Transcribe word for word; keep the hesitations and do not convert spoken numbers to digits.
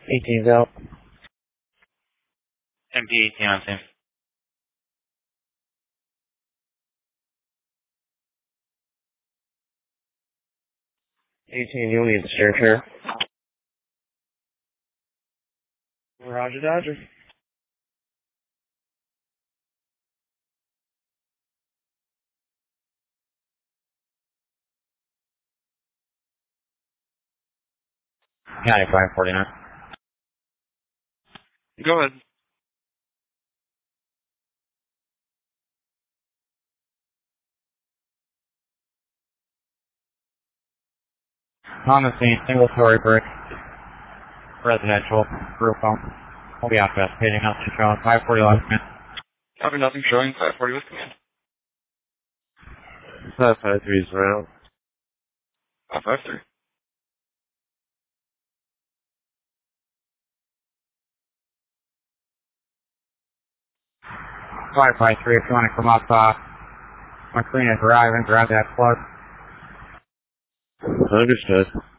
eighteen's out. M P eighteen on scene. eighteen, you'll need the stair chair. Roger, Dodger. County five forty-nine. Go ahead. On the scene, single story brick. Residential. Roof home. We'll be out investigating nothing showing. five forty left man. Copy, nothing showing. five forty with command. five five three's around. five five three. five five three, if you want to come up, uh, McLean is arriving, grab that plug. Understood.